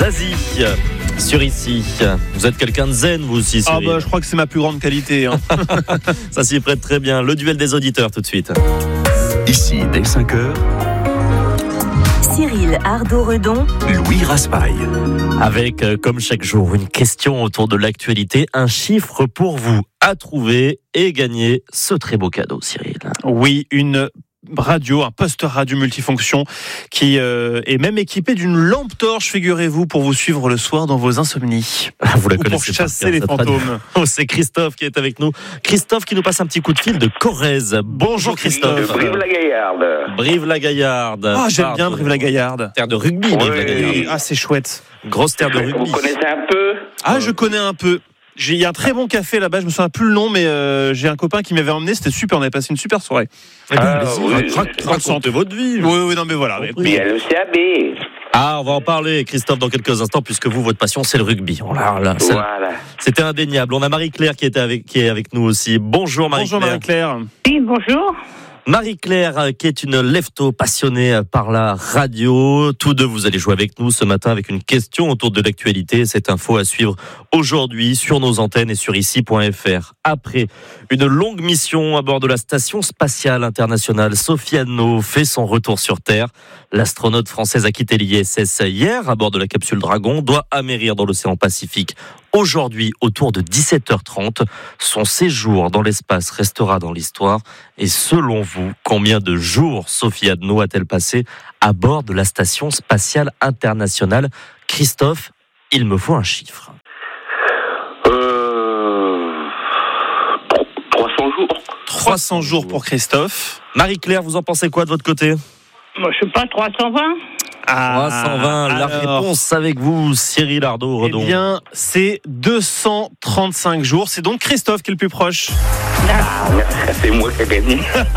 Zazie sur Ici. Vous êtes quelqu'un de zen, vous aussi, Cyril? Je crois que c'est ma plus grande qualité. Ça s'y prête très bien. Le duel des auditeurs tout de suite. Ici, dès 5h, Cyril Ardo-Redon, Louis Raspail. Avec, comme chaque jour, une question autour de l'actualité, un chiffre pour vous à trouver et gagner ce très beau cadeau, Cyril. Oui, une radio, un poste radio multifonction qui est même équipé d'une lampe torche, figurez-vous, pour vous suivre le soir dans vos insomnies. Vous la ou pour chasser les fantômes. Oh, c'est Christophe qui est avec nous. Christophe qui nous passe un petit coup de fil de Corrèze. Bonjour Christophe. De Brive-la-Gaillarde. Brive-la-Gaillarde. Ah, j'aime bien Brive-la-Gaillarde. Terre de rugby, Brive-la-Gaillarde. Ah, c'est chouette. Grosse terre de rugby. Vous connaissez un peu? Ah, je connais un peu. Il y a un très bon café là-bas, je me souviens plus le nom, mais j'ai un copain qui m'avait emmené, c'était super, on avait passé une super soirée. Racontez votre vie. Oui, non mais voilà. Il y a le CAB. Ah, on va en parler, Christophe, dans quelques instants, puisque vous, votre passion, c'est le rugby. Voilà. C'était indéniable. On a Marie-Claire qui est avec nous aussi. Bonjour Marie-Claire. Bonjour Marie-Claire. Oui, bonjour. Marie-Claire, qui est une lefto passionnée par la radio. Tous deux, vous allez jouer avec nous ce matin avec une question autour de l'actualité. Cette info à suivre aujourd'hui sur nos antennes et sur ici.fr. Après une longue mission à bord de la Station Spatiale Internationale, Sophie Anneau fait son retour sur Terre. L'astronaute française a quitté l'ISS hier à bord de la capsule Dragon, doit amérir dans l'océan Pacifique aujourd'hui autour de 17h30. Son séjour dans l'espace restera dans l'histoire. Et selon vous, combien de jours Sophie Anneau a-t-elle passé à bord de la Station Spatiale Internationale? Christophe, il me faut un chiffre. 300 jours. 300 jours pour Christophe. Marie-Claire, vous en pensez quoi de votre côté? Moi, je sais pas, 320. 320, la réponse avec vous, Cyril Ardo-Redon. Eh bien, c'est 235 jours. C'est donc Christophe qui est le plus proche. C'est moi qui ai gagné.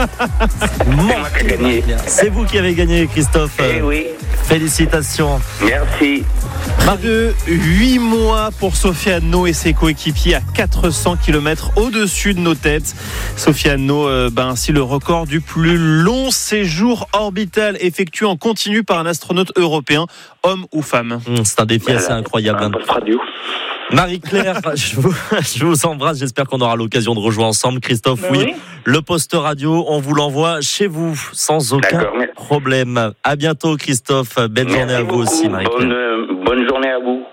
C'est vous qui avez gagné, Christophe. Eh oui. Félicitations. Merci. Près de 8 mois pour Sophie Anneau et ses coéquipiers à 400 km au-dessus de nos têtes. Sophie Anneau ainsi le record du plus long séjour orbital effectué en continu par un astronaute européen, homme ou femme. C'est un défi assez incroyable. Marie-Claire, je vous embrasse. J'espère qu'on aura l'occasion de rejouer ensemble. Christophe, oui. Le poste radio, on vous l'envoie chez vous sans aucun problème. À bientôt, Christophe. Belle journée à vous aussi, Marie-Claire. Bonne journée à vous.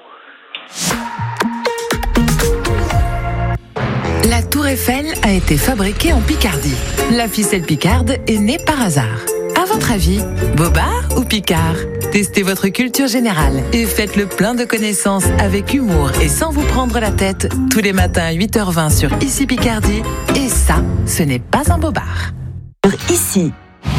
La Tour Eiffel a été fabriquée en Picardie. La ficelle picarde est née par hasard. À votre avis, Bobard ou Picard? Testez votre culture générale et faites le plein de connaissances avec humour et sans vous prendre la tête tous les matins à 8h20 sur Ici Picardie. Et ça, ce n'est pas un Bobard. Ici.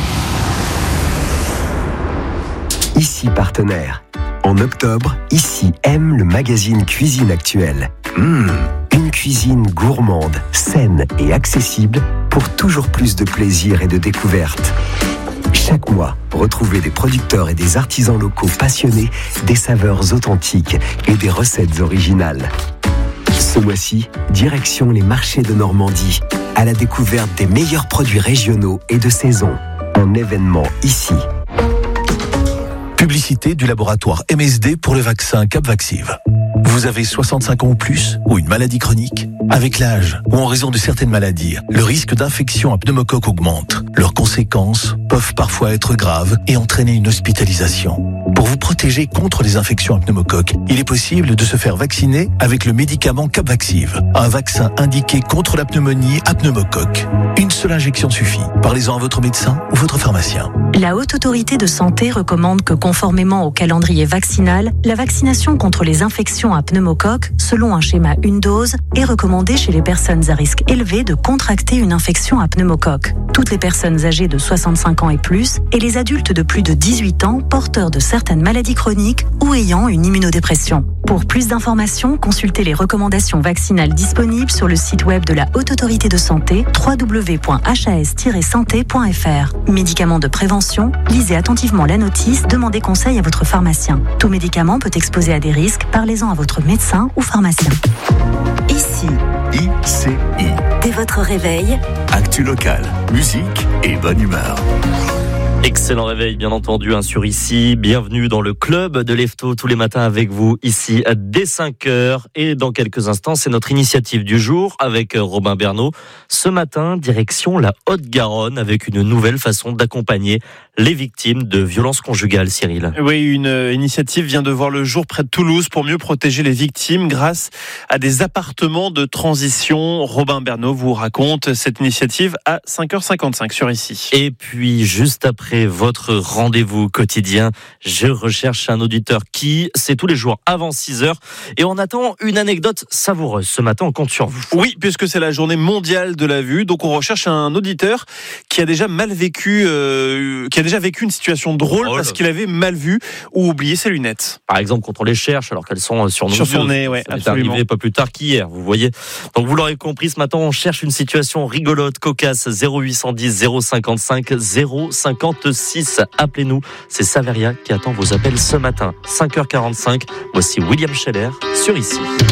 Ici partenaire. En octobre, Ici aime le magazine Cuisine Actuelle. Une cuisine gourmande, saine et accessible pour toujours plus de plaisir et de découverte. Chaque mois, retrouvez des producteurs et des artisans locaux passionnés, des saveurs authentiques et des recettes originales. Ce mois-ci, direction les marchés de Normandie, à la découverte des meilleurs produits régionaux et de saison. Un événement ici. Publicité du laboratoire MSD pour le vaccin Capvaxive. Vous avez 65 ans ou plus ou une maladie chronique? Avec l'âge ou en raison de certaines maladies, le risque d'infection à pneumocoque augmente. Leurs conséquences peuvent parfois être graves et entraîner une hospitalisation. Pour vous protéger contre les infections à pneumocoque, il est possible de se faire vacciner avec le médicament Capvaxive, un vaccin indiqué contre la pneumonie à pneumocoque. Une seule injection suffit. Parlez-en à votre médecin ou votre pharmacien. La Haute Autorité de Santé recommande que, conformément au calendrier vaccinal, la vaccination contre les infections à pneumocoque, selon un schéma une dose, est recommandée chez les personnes à risque élevé de contracter une infection à pneumocoque. Toutes les personnes âgées de 65 ans et plus et les adultes de plus de 18 ans porteurs de certaines maladies chroniques ou ayant une immunodépression. Pour plus d'informations, consultez les recommandations vaccinales disponibles sur le site web de la Haute Autorité de Santé, www.has-santé.fr. Médicaments de prévention, lisez attentivement la notice, demandez conseil à votre pharmacien. Tout médicament peut exposer à des risques, parlez-en à votre médecin ou pharmacien. Ici. ICI. Dès votre réveil. Actu locale, musique et bonne humeur. Excellent réveil, bien entendu, sur ici. Bienvenue dans le club de Lefto tous les matins avec vous ici dès 5h. Et dans quelques instants, c'est notre initiative du jour avec Robin Bernot. Ce matin, direction la Haute-Garonne avec une nouvelle façon d'accompagner les victimes de violences conjugales, Cyril. Oui, une initiative vient de voir le jour près de Toulouse pour mieux protéger les victimes grâce à des appartements de transition. Robin Bernot vous raconte cette initiative à 5h55 sur ici. Et puis, juste après votre rendez-vous quotidien, je recherche un auditeur qui, c'est tous les jours avant 6h. Et on attend une anecdote savoureuse. Ce matin, on compte sur vous. Oui, puisque c'est la journée mondiale de la vue. Donc, on recherche un auditeur qui a déjà vécu une situation drôle parce qu'il avait mal vu ou oublié ses lunettes. Par exemple, quand on les cherche alors qu'elles sont sur nos yeux. Sur son nez, ouais, ça absolument. est arrivé pas plus tard qu'hier, vous voyez. Donc, vous l'aurez compris, ce matin, on cherche une situation rigolote, cocasse. 0810 055 056. Appelez-nous. C'est Saveria qui attend vos appels ce matin. 5h45. Voici William Scheller sur ici.